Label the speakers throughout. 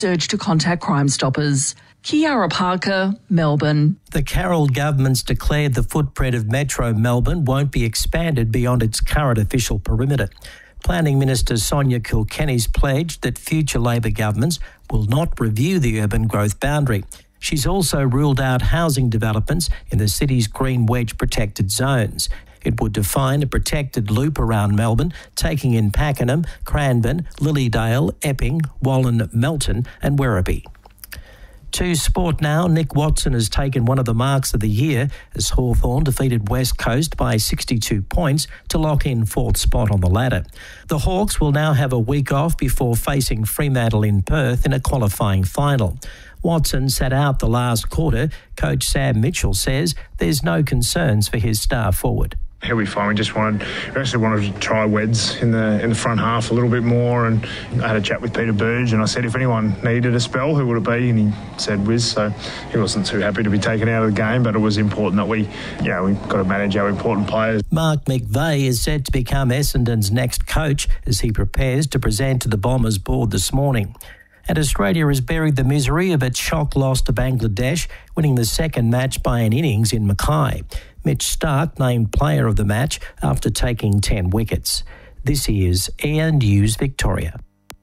Speaker 1: urged to contact Crime Stoppers. Kiara Parker, Melbourne.
Speaker 2: The Carroll government's declared the footprint of Metro Melbourne won't be expanded beyond its current official perimeter. Planning Minister Sonia Kilkenny's pledged that future Labor governments will not review the urban growth boundary. She's also ruled out housing developments in the city's green wedge protected zones. It would define a protected loop around Melbourne, taking in Pakenham, Cranbourne, Lilydale, Epping, Wallen, Melton and Werribee. To sport now, Nick Watson has taken one of the marks of the year as Hawthorn defeated West Coast by 62 points to lock in fourth spot on the ladder. The Hawks will now have a week off before facing Fremantle in Perth in a qualifying final. Watson sat out the last quarter. Coach Sam Mitchell says there's no concerns for his star forward.
Speaker 3: He'll be fine. We actually wanted to try Weds in the front half a little bit more, and I had a chat with Peter Burge and I said if anyone needed a spell, who would it be? And he said Wiz, so he wasn't too happy to be taken out of the game, but it was important that we've got to manage our important players.
Speaker 2: Mark McVeigh is set to become Essendon's next coach as he prepares to present to the Bombers board this morning. And Australia has buried the misery of its shock loss to Bangladesh, winning the second match by an innings in Mackay. Mitch Stark named player of the match after taking 10 wickets. This is Air News Victoria.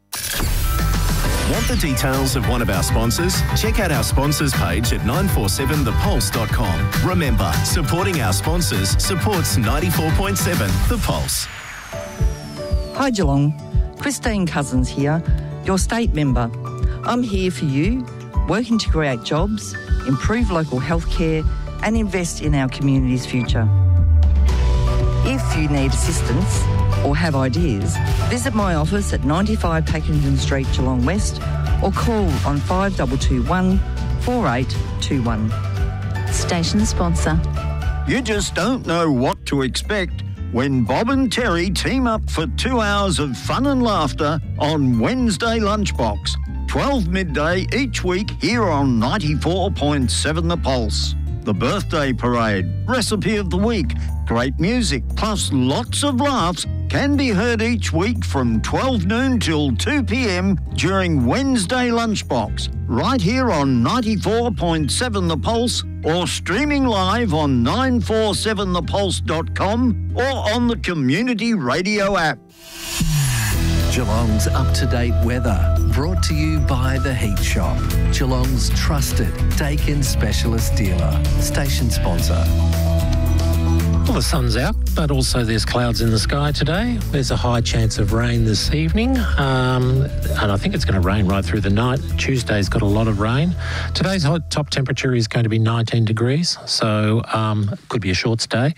Speaker 4: Want the details of one of our sponsors? Check out our sponsors page at 947thepulse.com. Remember, supporting our sponsors supports 94.7 The Pulse.
Speaker 5: Hi Geelong, Christine Cousins here, your state member. I'm here for you, working to create jobs, improve local healthcare and invest in our community's future. If you need assistance or have ideas, visit my office at 95 Packington Street, Geelong West, or call on 5221 4821.
Speaker 6: Station sponsor.
Speaker 7: You just don't know what to expect when Bob and Terry team up for 2 hours of fun and laughter on Wednesday Lunchbox, 12 midday each week here on 94.7 The Pulse. The birthday parade, recipe of the week, great music, plus lots of laughs can be heard each week from 12 noon till 2 p.m. during Wednesday Lunchbox, right here on 94.7 The Pulse or streaming live on 947thepulse.com or on the Community Radio app.
Speaker 8: Geelong's up-to-date weather, brought to you by The Heat Shop, Geelong's trusted Dakin specialist dealer. Station sponsor.
Speaker 9: Well, the sun's out, but also there's clouds in the sky today. There's a high chance of rain this evening, and I think it's going to rain right through the night. Tuesday's got a lot of rain. Today's top temperature is going to be 19 degrees, so could be a short stay.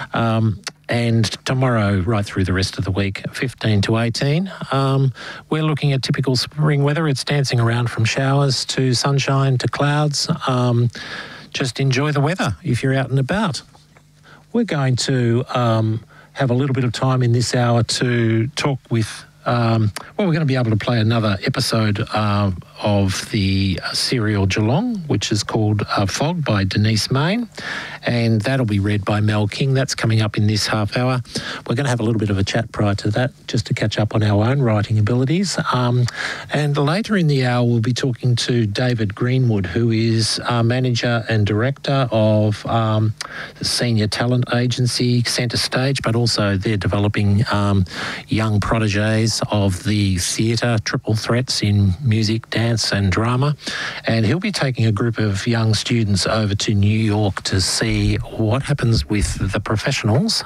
Speaker 9: And tomorrow, right through the rest of the week, 15 to 18. We're looking at typical spring weather. It's dancing around from showers to sunshine to clouds. Just enjoy the weather if you're out and about. We're going to have a little bit of time in this hour to talk with... we're going to be able to play another episode of the serial Geelong, which is called Fog by Denise Main, and that'll be read by Mel King. That's coming up in this half hour. We're going to have a little bit of a chat prior to that, just to catch up on our own writing abilities. And later in the hour, we'll be talking to David Greenwood, who is manager and director of the senior talent agency Centre Stage, but also they're developing young proteges of the theatre triple threats in music, dance and drama, and he'll be taking a group of young students over to New York to see what happens with the professionals.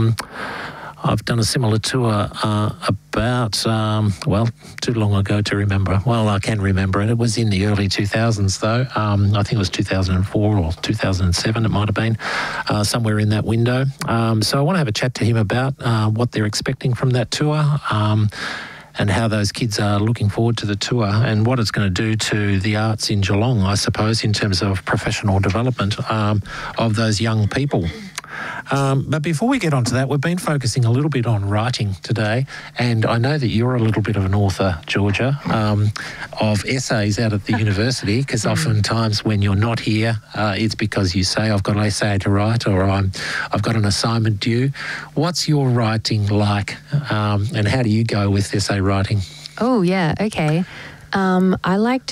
Speaker 9: I've done a similar tour about, too long ago to remember. Well, I can remember it. It was in the early 2000s, though. I think it was 2004 or 2007, it might have been, somewhere in that window. So I want to have a chat to him about what they're expecting from that tour, and how those kids are looking forward to the tour and what it's going to do to the arts in Geelong, I suppose, in terms of professional development of those young people. But before we get onto that, we've been focusing a little bit on writing today, and I know that you're a little bit of an author, Georgia, of essays out at the university, because oftentimes when you're not here, it's because you say, I've got an essay to write, or I've got an assignment due. What's your writing like, and how do you go with essay writing?
Speaker 6: Oh, yeah, okay.
Speaker 10: I like